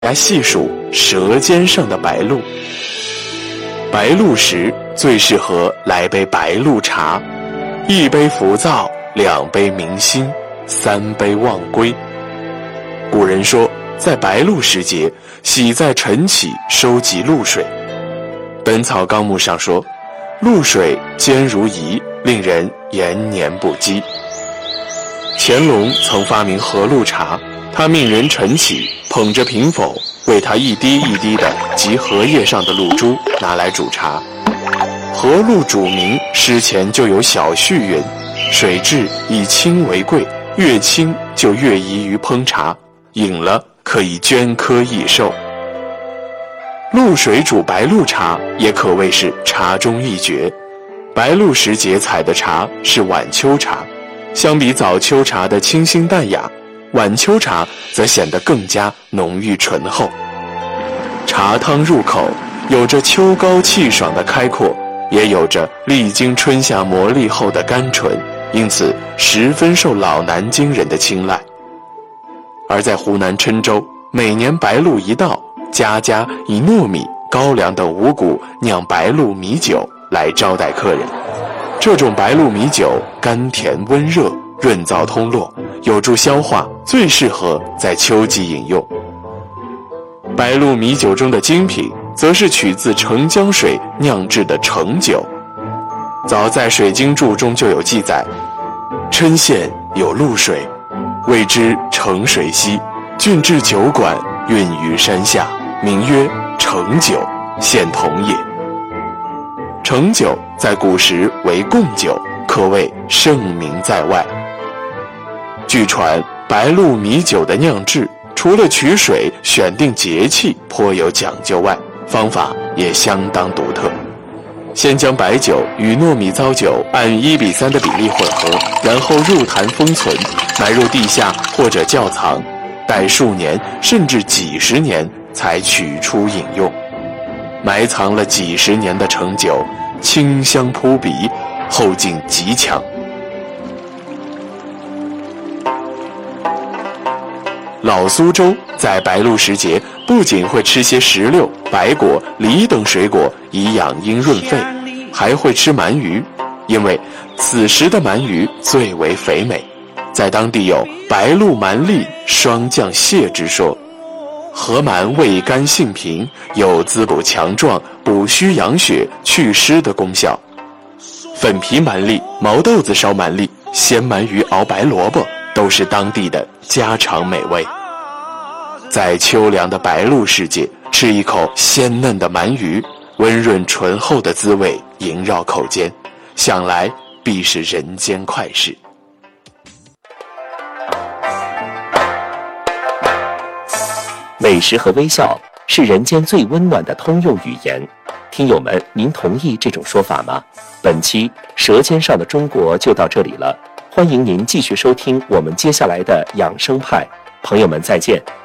家细数舌尖上的白露。白露时最适合来杯白露茶，一杯浮躁，两杯明心，三杯忘归。古人说，在白露时节，喜在晨起收集露水。本草纲目上说，露水坚如饴，令人延年不饥。乾隆曾发明荷露茶，他命人晨起捧着瓶否，为他一滴一滴的集荷叶上的露珠拿来煮茶。荷露煮名诗前就有小序云：水质以清为贵，越清就越宜于烹茶，饮了可以捐科益寿。露水煮白露茶也可谓是茶中一绝。白露时节采的茶是晚秋茶，相比早秋茶的清新淡雅，晚秋茶则显得更加浓郁醇厚。茶汤入口，有着秋高气爽的开阔，也有着历经春夏磨砺后的甘醇，因此十分受老南京人的青睐。而在湖南郴州，每年白露一到，家家以糯米、高粱等五谷酿白露米酒来招待客人。这种白露米酒甘甜温热，润燥通络，有助消化，最适合在秋季饮用。白露米酒中的精品则是取自澄江水酿制的澄酒。早在《水经注》中就有记载，郴县有露水，谓之澄水溪，郡治酒馆，运于山下，名曰澄酒，现同也。澄酒在古时为贡酒，可谓盛名在外。据传，白露米酒的酿制除了取水选定节气颇有讲究外，方法也相当独特。先将白酒与糯米糟酒按1:3的比例混合，然后入坛封存，埋入地下或者窖藏，待数年甚至几十年才取出饮用。埋藏了几十年的澄酒，清香扑鼻，后劲极强。老苏州在白露时节不仅会吃些石榴、白果、梨等水果以养阴润肺，还会吃鳗鱼，因为此时的鳗鱼最为肥美，在当地有白露鳗鲡双降蟹之说。河鳗味甘性平，有滋补强壮、补虚养血、祛湿的功效。粉皮鳗鲡、毛豆子烧鳗鲡、鲜鳗鱼熬白萝卜都是当地的家常美味。在秋凉的白露时节，吃一口鲜嫩的鳗鱼，温润醇厚的滋味萦绕口间，想来必是人间快事。 美食和微笑是人间最温暖的通用语言，听友们，您同意这种说法吗？本期《舌尖上的中国》就到这里了，欢迎您继续收听我们接下来的养生派，朋友们再见。